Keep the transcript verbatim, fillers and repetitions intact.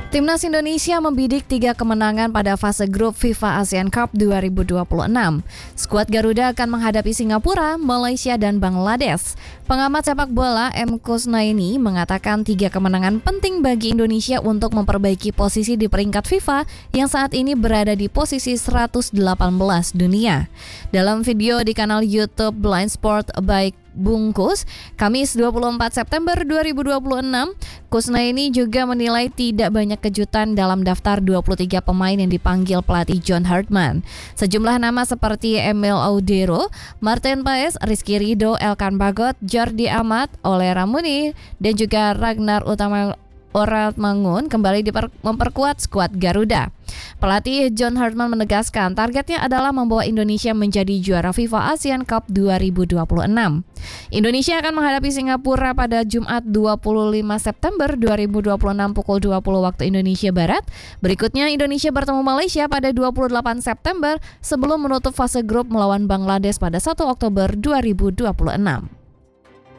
Timnas Indonesia membidik tiga kemenangan pada fase grup FIFA ASEAN Cup dua ribu dua puluh enam. Skuad Garuda akan menghadapi Singapura, Malaysia, dan Bangladesh. Pengamat sepak bola M. Kusnaini mengatakan tiga kemenangan penting bagi Indonesia untuk memperbaiki posisi di peringkat FIFA yang saat ini berada di posisi seratus delapan belas dunia. Dalam video di kanal YouTube Blind Sport by Bungkus, Kamis dua puluh empat September dua ribu dua puluh enam, Kusnaini juga menilai tidak banyak kejutan dalam daftar dua puluh tiga pemain yang dipanggil pelatih John Hartman. Sejumlah nama seperti Emil Audero, Martin Paes, Rizky Ridho, Elkan Bagot, Jordi Amat, Ole Ramuni, dan juga Ragnar Utama Oratmangun kembali diper- memperkuat skuad Garuda. Pelatih John Hartman menegaskan targetnya adalah membawa Indonesia menjadi juara FIFA ASEAN Cup dua ribu dua puluh enam. Indonesia akan menghadapi Singapura pada Jumat dua puluh lima September dua ribu dua puluh enam pukul dua puluh waktu Indonesia Barat. Berikutnya Indonesia bertemu Malaysia pada dua puluh delapan September sebelum menutup fase grup melawan Bangladesh pada satu Oktober dua ribu dua puluh enam.